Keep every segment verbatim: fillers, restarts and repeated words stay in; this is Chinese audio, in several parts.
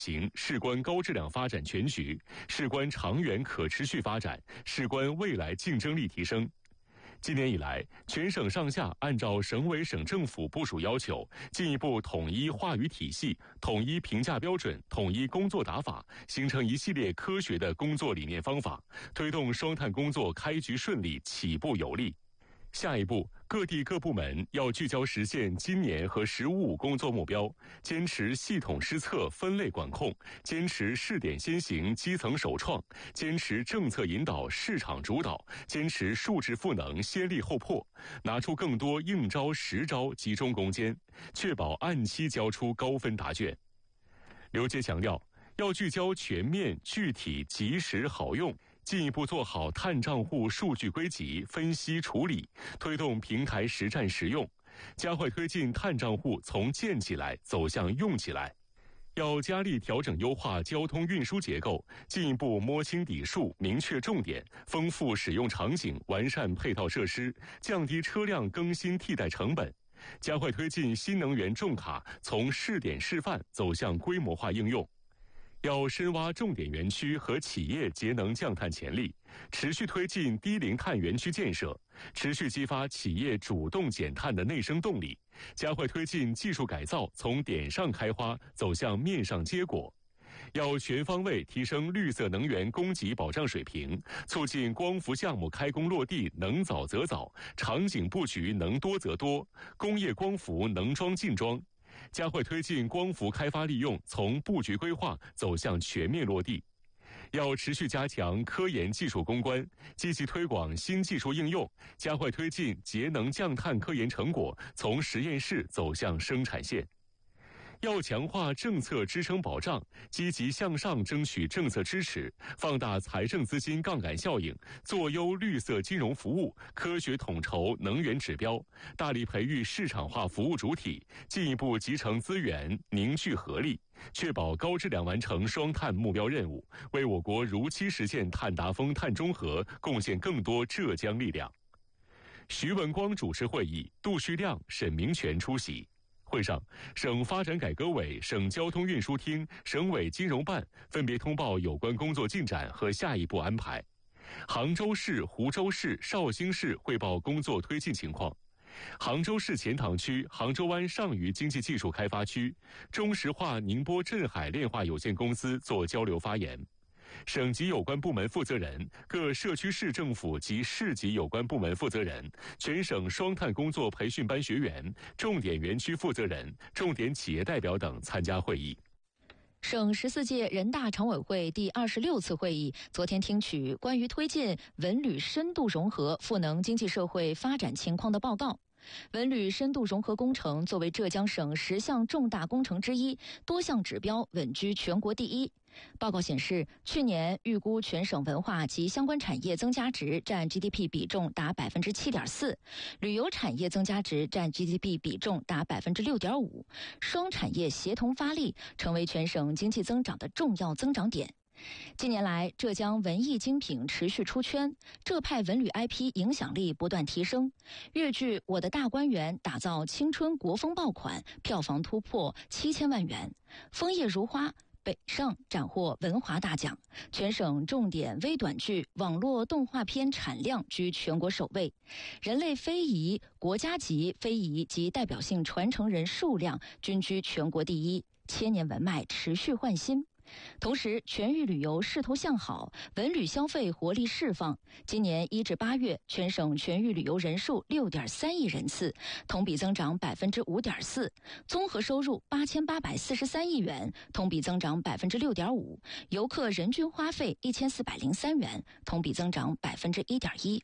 行事关高质量发展全局，事关长远可持续发展，事关未来竞争力提升。今年以来，全省上下按照省委省政府部署要求，进一步统一话语体系、统一评价标准、统一工作打法，形成一系列科学的工作理念方法，推动双碳工作开局顺利、起步有力。下一步，各地各部门要聚焦实现今年和“十五五”工作目标，坚持系统施策、分类管控，坚持试点先行、基层首创，坚持政策引导、市场主导，坚持数质赋能、先立后破，拿出更多硬招实招，集中攻坚，确保按期交出高分答卷。刘杰强调，要聚焦全面、具体、及时、好用，进一步做好碳账户数据归集、分析处理，推动平台实战实用，加快推进碳账户从建起来走向用起来。要加力调整优化交通运输结构，进一步摸清底数、明确重点，丰富使用场景，完善配套设施，降低车辆更新替代成本。加快推进新能源重卡从试点示范走向规模化应用。要深挖重点园区和企业节能降碳潜力，持续推进低零碳园区建设，持续激发企业主动减碳的内生动力，加快推进技术改造从点上开花走向面上结果。要全方位提升绿色能源供给保障水平，促进光伏项目开工落地能早则早，场景布局能多则多，工业光伏能装尽装。加快推进光伏开发利用从布局规划走向全面落地。要持续加强科研技术攻关，积极推广新技术应用，加快推进节能降碳科研成果从实验室走向生产线。要强化政策支撑保障，积极向上争取政策支持，放大财政资金杠杆效应，做优绿色金融服务，科学统筹能源指标，大力培育市场化服务主体，进一步集成资源，凝聚合力，确保高质量完成双碳目标任务，为我国如期实现碳达峰、碳中和贡献更多浙江力量。徐文光主持会议，杜旭亮、沈明全出席。会上，省发展改革委、省交通运输厅、省委金融办分别通报有关工作进展和下一步安排。杭州市、湖州市、绍兴市汇报工作推进情况。杭州市钱塘区、杭州湾上虞经济技术开发区、中石化宁波镇海炼化有限公司作交流发言。省级有关部门负责人、各社区市政府及市级有关部门负责人、全省双碳工作培训班学员、重点园区负责人、重点企业代表等参加会议。 省十四届人大常委会第二十六次会议昨天听取关于推进文旅深度融合赋能经济社会发展情况的报告。文旅深度融合工程作为浙江省十项重大工程之一，多项指标稳居全国第一。报告显示，去年预估全省文化及相关产业增加值占 G D P 比重达 百分之七点四， 旅游产业增加值占 G D P 比重达 百分之六点五， 双产业协同发力成为全省经济增长的重要增长点。近年来，浙江文艺精品持续出圈，浙派文旅 I P 影响力不断提升。粤剧《我的大观园》打造青春国风爆款，票房突破七千万元。枫叶如花北上斩获文华大奖，全省重点微短剧网络动画片产量居全国首位，人类非遗、国家级非遗及代表性传承人数量均居全国第一，千年文脉持续焕新。同时，全域旅游势头向好，文旅消费活力释放。今年一至八月，全省全域旅游人数六点三亿人次，同比增长百分之五点四，综合收入八千八百四十三亿元，同比增长百分之六点五，游客人均花费一千四百零三元，同比增长百分之一点一。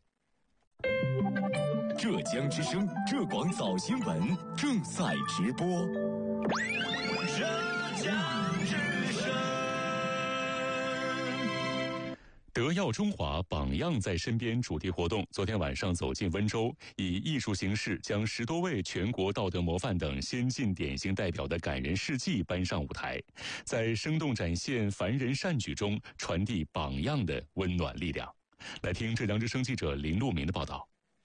浙江之声浙广早新闻正在直播。浙江之声。 德耀中华榜样在身边主题活动昨天晚上走进温州，以艺术形式将十多位全国道德模范等先进典型代表的感人事迹搬上舞台，在生动展现凡人善举中传递榜样的温暖力量。来听浙江之声记者林路明的报道。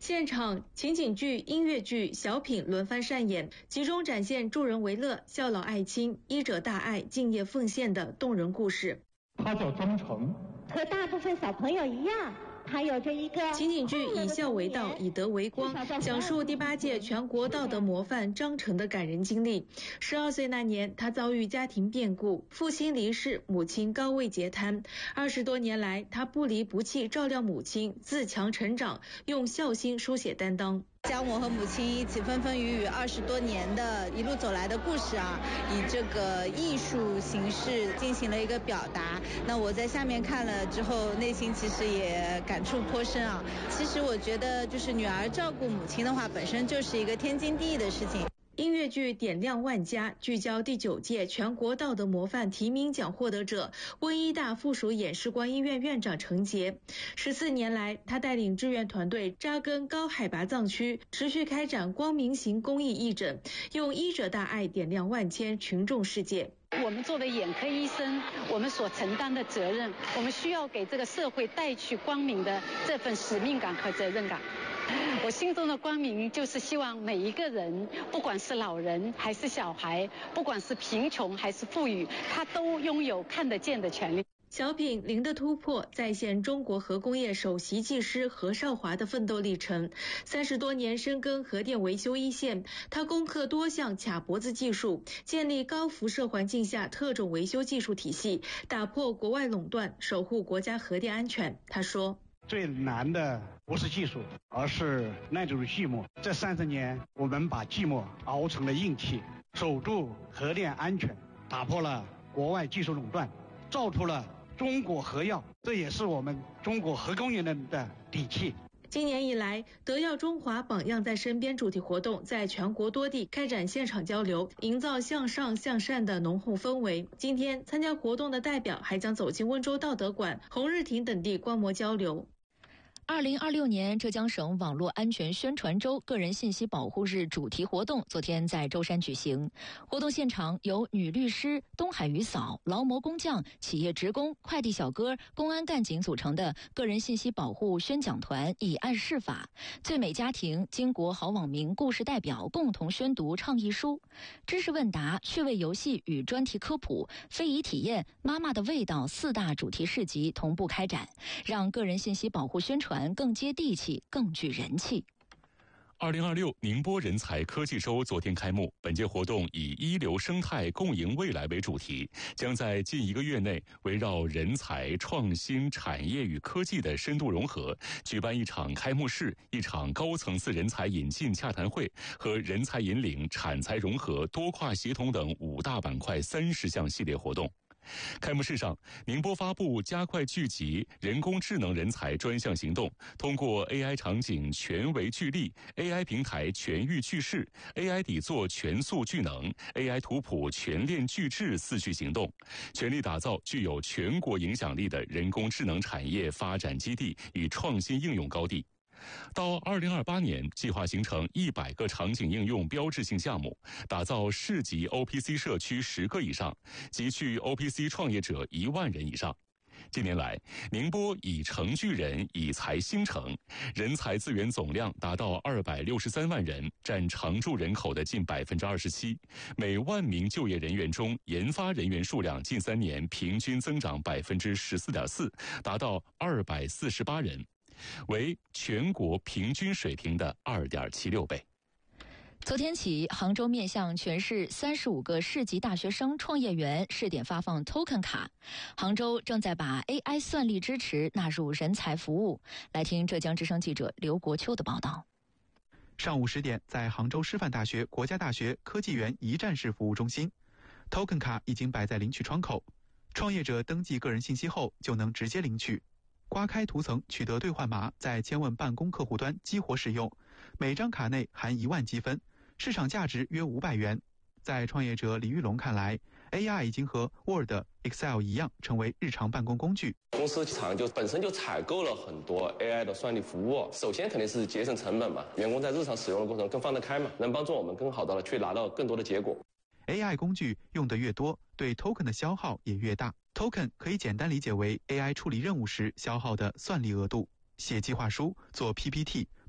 现场情景剧、音乐剧、小品轮番上演，集中展现助人为乐、孝老爱亲、医者大爱、敬业奉献的动人故事。 他叫张成， 和大部分小朋友一样，他有着一个情景剧以孝为道，以德为光，讲述第八届全国道德模范张成的感人经历。十二岁那年，他遭遇家庭变故，父亲离世，母亲高位截瘫。二十多年来，他不离不弃照料母亲，自强成长，用孝心书写担当。 将我和母亲一起风风雨雨二十多年的一路走来的故事啊，以这个艺术形式进行了一个表达。那我在下面看了之后，内心其实也感触颇深啊。其实我觉得，就是女儿照顾母亲的话，本身就是一个天经地义的事情。 音乐剧点亮万家，聚焦第九届全国道德模范提名奖获得者温医大附属演示观医院院长程杰。十四年来，他带领志愿团队扎根高海拔藏区，持续开展光明行公益义诊，用医者大爱点亮万千群众世界。 我们作为眼科医生，我们所承担的责任，我们需要给这个社会带去光明的这份使命感和责任感。我心中的光明就是希望每一个人，不管是老人还是小孩，不管是贫穷还是富裕，他都拥有看得见的权利。 小品《零的突破》再现中国核工业首席技师何少华的奋斗历程。三十多年深耕核电维修一线，他攻克多项卡脖子技术，建立高辐射环境下特种维修技术体系，打破国外垄断，守护国家核电安全。他说， 最难的不是技术，而是那种寂寞。这三十年，我们把寂寞熬成了硬气，守住核电安全，打破了国外技术垄断，造出了中国核药，这也是我们中国核工业人的底气。 今年以来，德耀中华榜样在身边主题活动在全国多地开展现场交流，营造向上向善的浓厚氛围。今天参加活动的代表还将走进温州道德馆、红日亭等地观摩交流。 二零二六年浙江省网络安全宣传周个人信息保护日主题活动昨天在舟山举行。活动现场由女律师、东海渔嫂、劳模工匠、企业职工、快递小哥、公安干警组成的个人信息保护宣讲团以案释法，最美家庭、巾帼好网民故事代表共同宣读倡议书，知识问答、趣味游戏与专题科普、非遗体验、妈妈的味道四大主题市集同步开展，让个人信息保护宣传更接地气，更具人气。 二零二六宁波人才科技周昨天开幕，本届活动以一流生态共赢未来为主题，将在近一个月内围绕人才、创新、产业与科技的深度融合，举办一场开幕式、一场高层次人才引进洽谈会和人才引领、产才融合、多跨协同等五大板块三十项系列活动。开幕式上，宁波发布加快聚集人工智能人才专项行动，通过 A I 场景全维聚力、A I 平台全域聚势、A I 底座全速聚能、A I 图谱全链聚智四聚行动，全力打造具有全国影响力的人工智能产业发展基地与创新应用高地。到二零二八年，计划形成一百个场景应用标志性项目，打造市级 O P C 社区十个以上，集聚 O P C 创业者一万人以上。近年来，宁波以城聚人，以才兴城，人才资源总量达到二百六十三万人，占常住人口的近百分之二十七。每万名就业人员中，研发人员数量近三年平均增长百分之十四点四，达到二百四十八人。为全国平均水平的 二点七六倍。 昨天起，杭州面向全市三十五个市级大学生创业园试点发放 Token 卡。杭州正在把 A I 算力支持纳入人才服务。来听浙江之声记者刘国秋的报道。 上午十点，在杭州师范大学国家大学科技园一站式服务中心 ，Token 卡已经摆在领取窗口，创业者登记个人信息后就能直接领取。刮开图层取得兑换码，在千问办公客户端激活使用，每张卡内含一万积分，市场价值约五百元。在创业者李玉龙看来 ，A I 已经和 Word、Excel 一样，成为日常办公工具。 公司厂就本身就采购了很多 A I 的算力服务，首先肯定是节省成本嘛，员工在日常使用的过程更放得开嘛，能帮助我们更好的去拿到更多的结果。 A I 工具用得越多，对 Token 的消耗也越大。Token 可以简单理解为 A I 处理任务时消耗的算力额度。写计划书、做 P P T、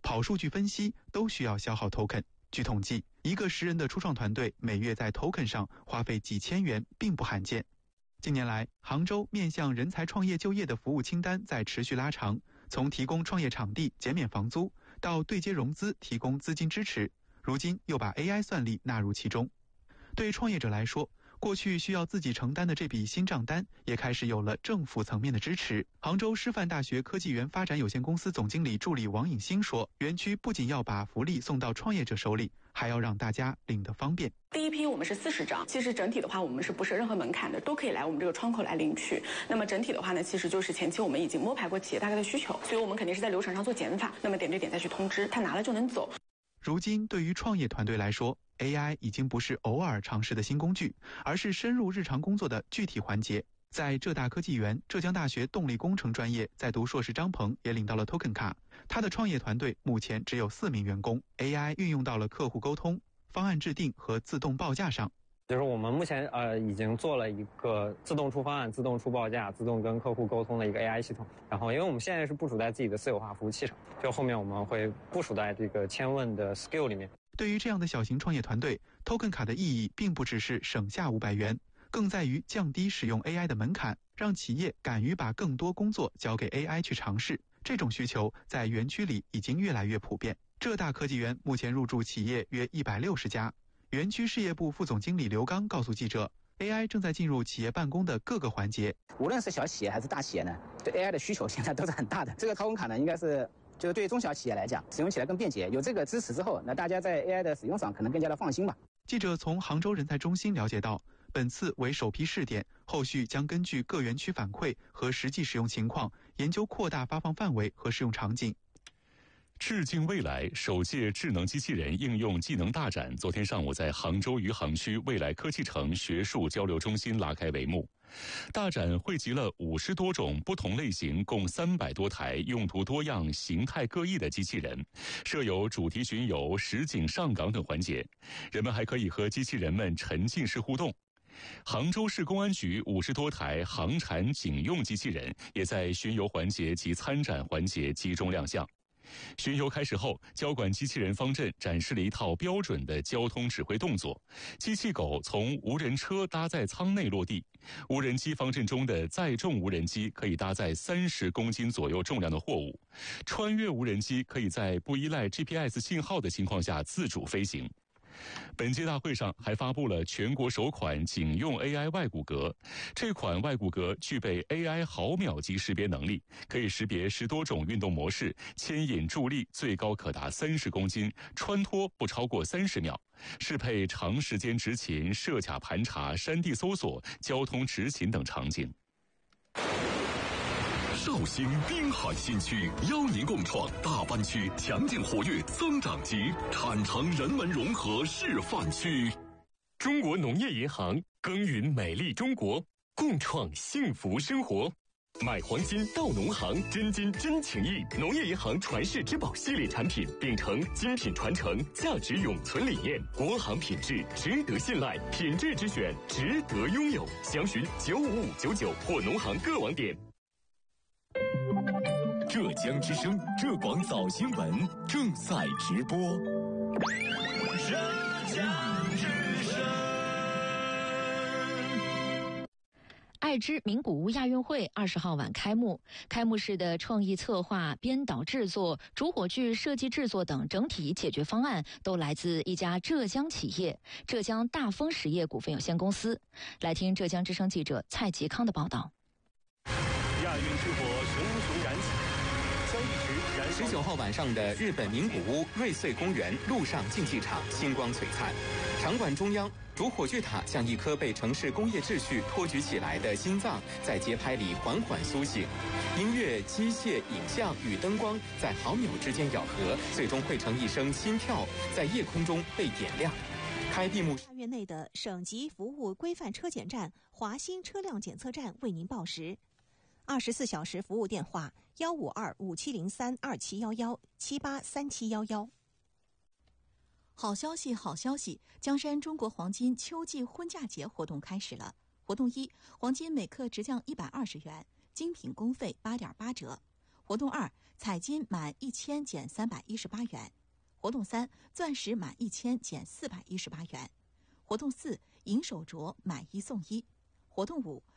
跑数据分析都需要消耗 token。据统计，一个十人的初创团队每月在 token 上花费几千元并不罕见。近年来，杭州面向人才创业就业的服务清单在持续拉长，从提供创业场地、减免房租，到对接融资、提供资金支持，如今又把 A I 算力纳入其中。对创业者来说，过去需要自己承担的这笔新账单，也开始有了政府层面的支持。杭州师范大学科技园发展有限公司总经理助理王颖欣说，园区不仅要把福利送到创业者手里，还要让大家领得方便。 第一批我们是四十张，其实整体的话我们是不设任何门槛的，都可以来我们这个窗口来领取。那么整体的话呢，其实就是前期我们已经摸排过企业大概的需求，所以我们肯定是在流程上做减法，那么点对点再去通知，他拿了就能走。 如今对于创业团队来说， A I 已经不是偶尔尝试的新工具，而是深入日常工作的具体环节。在浙大科技园，浙江大学动力工程专业在读硕士张鹏也领到了 token 卡。他的创业团队目前只有四名员工 ，A I 运用到了客户沟通、方案制定和自动报价上。 就是我们目前呃已经做了一个自动出方案、自动出报价、自动跟客户沟通的一个 A I 系统。然后，因为我们现在是部署在自己的私有化服务器上，就后面我们会部署在这个千问的 skill 里面。 对于这样的小型创业团队 ，token 卡的意义并不只是省下五百元，更在于降低使用 A I 的门槛，让企业敢于把更多工作交给 A I 去尝试。这种需求在园区里已经越来越普遍。浙大科技园目前入驻企业约一百六十家。园区事业部副总经理刘刚告诉记者 ，A I 正在进入企业办公的各个环节。 无论是小企业还是大企业呢，对 A I 的需求现在都是很大的。这个token卡呢，应该是就是对于中小企业来讲，使用起来更便捷。有这个支持之后，那大家在 A I 的使用上可能更加的放心吧。 记者从杭州人才中心了解到，本次为首批试点，后续将根据各园区反馈和实际使用情况，研究扩大发放范围和适用场景。 致敬未来首届智能机器人应用技能大展昨天上午在杭州余杭区未来科技城学术交流中心拉开帷幕。大展汇集了五十多种不同类型、共三百多台、用途多样、形态各异的机器人，设有主题巡游、实景上岗等环节，人们还可以和机器人们沉浸式互动。杭州市公安局五十多台航产警用机器人也在巡游环节及参展环节集中亮相。巡游开始后，交管机器人方阵展示了一套标准的交通指挥动作。机器狗从无人车搭载舱内落地，无人机方阵中的载重无人机可以搭载三十公斤左右重量的货物，穿越无人机可以在不依赖 G P S 信号的情况下自主飞行。本届大会上还发布了全国首款警用 A I 外骨骼，这款外骨骼具备 A I 毫秒级识别能力，可以识别十多种运动模式，牵引助力最高可达三十公斤，穿脱不超过三十秒，适配长时间执勤、设卡盘查、山地搜索、交通执勤等场景。 绍兴滨海新区邀您共创大湾区强劲活跃增长及产城人文融合示范区。 中国农业银行耕耘美丽中国，共创幸福生活。买黄金到农行，真金真情谊。农业银行传世之宝系列产品，秉承精品传承、价值永存理念，国行品质值得信赖，品质之选值得拥有。详询九五五九九或农行各网点。 浙江之声浙广早新闻正在直播。 浙江之声。 爱知名古屋亚运会二十号晚开幕，开幕式的创意策划、编导制作、主火炬设计制作等整体解决方案都来自一家浙江企业——浙江大丰实业股份有限公司。来听浙江之声记者蔡吉康的报道。 亚运之火熊熊燃起。 十九号晚上的日本名古屋瑞穗公园陆上竞技场星光璀璨，场馆中央主火炬塔像一颗被城市工业秩序托举起来的心脏，在节拍里缓缓苏醒。音乐、机械、影像与灯光在毫秒之间咬合，最终汇成一声心跳，在夜空中被点亮。开闭幕。 大院内的省级服务规范车检站华新车辆检测站为您报时。二十四小时服务电话：幺五二五七零三二七幺幺七八三七幺幺。 好消息，好消息！江山中国黄金秋季婚嫁节活动开始了。活动一，黄金每克直降一百二十元，精品工费八点八折。 活动二，彩金满一千减三百一十八元；活动三，钻石满一千减四百一十八元；活动四，银手镯买一送一；活动五，